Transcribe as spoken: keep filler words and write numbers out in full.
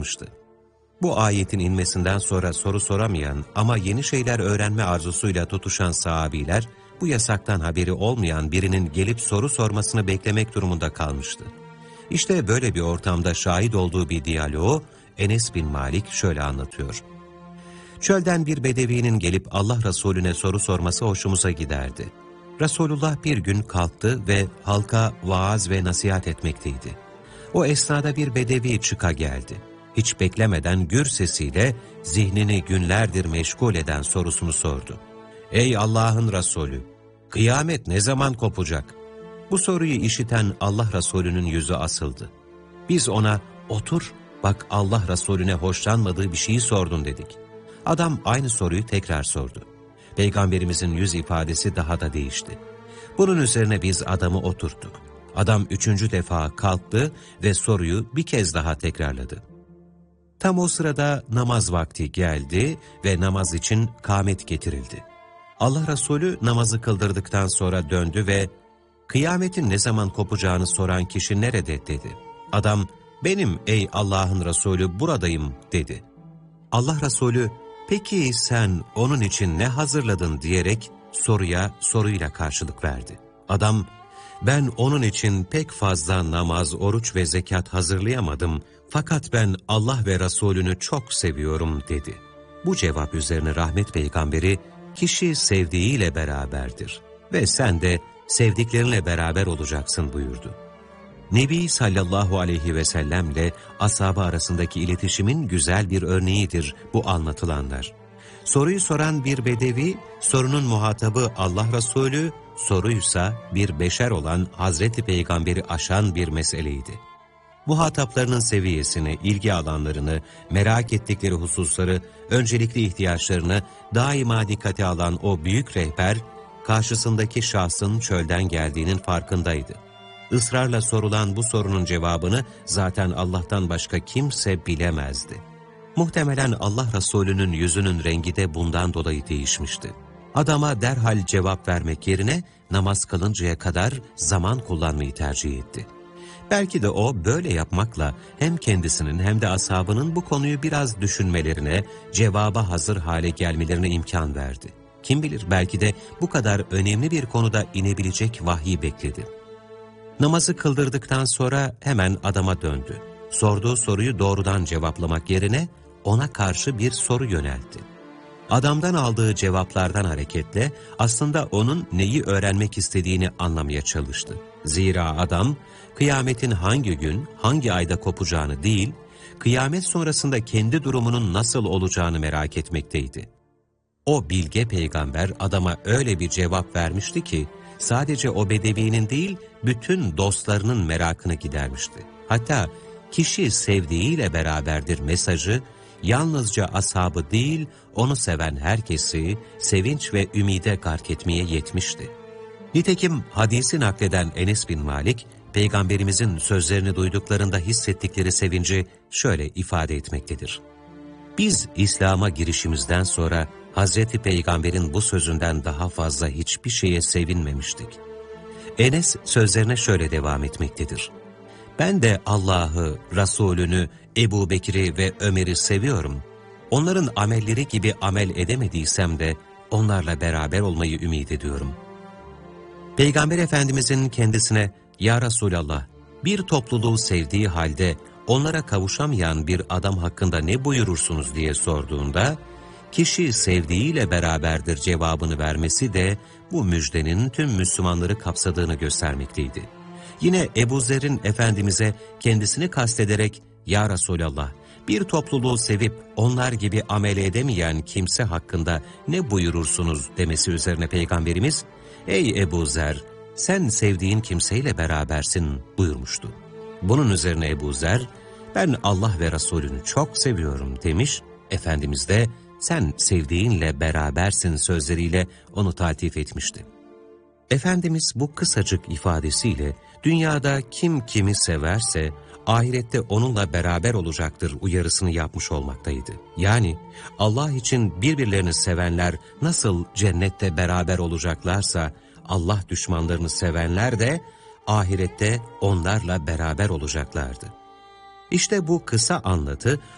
kalmıştı. Bu ayetin inmesinden sonra soru soramayan ama yeni şeyler öğrenme arzusuyla tutuşan sahabiler, bu yasaktan haberi olmayan birinin gelip soru sormasını beklemek durumunda kalmıştı. İşte böyle bir ortamda şahit olduğu bir diyaloğu Enes bin Malik şöyle anlatıyor. Çölden bir bedevinin gelip Allah Resulüne soru sorması hoşumuza giderdi. Resulullah bir gün kalktı ve halka vaaz ve nasihat etmekteydi. O esnada bir bedevi çıka geldi. Hiç beklemeden gür sesiyle zihnini günlerdir meşgul eden sorusunu sordu. Ey Allah'ın Resulü! Kıyamet ne zaman kopacak? Bu soruyu işiten Allah Resulü'nün yüzü asıldı. Biz ona, otur, bak Allah Resulüne hoşlanmadığı bir şeyi sordun dedik. Adam aynı soruyu tekrar sordu. Peygamberimizin yüz ifadesi daha da değişti. Bunun üzerine biz adamı oturttuk. Adam üçüncü defa kalktı ve soruyu bir kez daha tekrarladı. Tam o sırada namaz vakti geldi ve namaz için kâmet getirildi. Allah Resulü namazı kıldırdıktan sonra döndü ve kıyametin ne zaman kopacağını soran kişi nerede dedi. Adam, benim ey Allah'ın Resulü buradayım dedi. Allah Resulü, peki sen onun için ne hazırladın diyerek soruya soruyla karşılık verdi. Adam, ben onun için pek fazla namaz, oruç ve zekat hazırlayamadım fakat ben Allah ve Resulünü çok seviyorum dedi. Bu cevap üzerine rahmet peygamberi, kişi sevdiğiyle beraberdir ve sen de sevdiklerinle beraber olacaksın buyurdu. Nebi sallallahu aleyhi ve sellemle ashabı arasındaki iletişimin güzel bir örneğidir bu anlatılanlar. Soruyu soran bir bedevi, sorunun muhatabı Allah Resulü, soruysa bir beşer olan Hazreti Peygamber'i aşan bir meseleydi. Muhataplarının seviyesini, ilgi alanlarını, merak ettikleri hususları, öncelikli ihtiyaçlarını daima dikkate alan o büyük rehber, karşısındaki şahsın çölden geldiğinin farkındaydı. Israrla sorulan bu sorunun cevabını zaten Allah'tan başka kimse bilemezdi. Muhtemelen Allah Resulü'nün yüzünün rengi de bundan dolayı değişmişti. Adama derhal cevap vermek yerine namaz kılıncaya kadar zaman kullanmayı tercih etti. Belki de o böyle yapmakla hem kendisinin hem de ashabının bu konuyu biraz düşünmelerine, cevaba hazır hale gelmelerine imkan verdi. Kim bilir belki de bu kadar önemli bir konuda inebilecek vahyi bekledi. Namazı kıldırdıktan sonra hemen adama döndü. Sorduğu soruyu doğrudan cevaplamak yerine ona karşı bir soru yöneltti. Adamdan aldığı cevaplardan hareketle aslında onun neyi öğrenmek istediğini anlamaya çalıştı. Zira adam kıyametin hangi gün, hangi ayda kopacağını değil, kıyamet sonrasında kendi durumunun nasıl olacağını merak etmekteydi. O bilge peygamber adama öyle bir cevap vermişti ki, sadece o bedevinin değil, bütün dostlarının merakını gidermişti. Hatta kişi sevdiğiyle beraberdir mesajı, yalnızca ashabı değil, onu seven herkesi sevinç ve ümide gark etmeye yetmişti. Nitekim hadisi nakleden Enes bin Malik, Peygamberimizin sözlerini duyduklarında hissettikleri sevinci şöyle ifade etmektedir. Biz İslam'a girişimizden sonra Hazreti Peygamber'in bu sözünden daha fazla hiçbir şeye sevinmemiştik. Enes sözlerine şöyle devam etmektedir. Ben de Allah'ı, Resulünü, Ebu Bekir'i ve Ömer'i seviyorum. Onların amelleri gibi amel edemediysem de onlarla beraber olmayı ümit ediyorum. Peygamber Efendimizin kendisine, Ya Resulallah, bir topluluğu sevdiği halde onlara kavuşamayan bir adam hakkında ne buyurursunuz diye sorduğunda, kişi sevdiğiyle beraberdir cevabını vermesi de bu müjdenin tüm Müslümanları kapsadığını göstermekteydi. Yine Ebu Zer'in Efendimiz'e kendisini kastederek, Ya Resulallah, bir topluluğu sevip onlar gibi amel edemeyen kimse hakkında ne buyurursunuz demesi üzerine Peygamberimiz, Ey Ebu Zer, sen sevdiğin kimseyle berabersin buyurmuştu. Bunun üzerine Ebu Zer, ben Allah ve Resulünü çok seviyorum demiş, Efendimiz de sen sevdiğinle berabersin sözleriyle onu taltif etmişti. Efendimiz bu kısacık ifadesiyle dünyada kim kimi severse ahirette onunla beraber olacaktır uyarısını yapmış olmaktaydı. Yani Allah için birbirlerini sevenler nasıl cennette beraber olacaklarsa Allah düşmanlarını sevenler de ahirette onlarla beraber olacaklardı. İşte bu kısa anlatı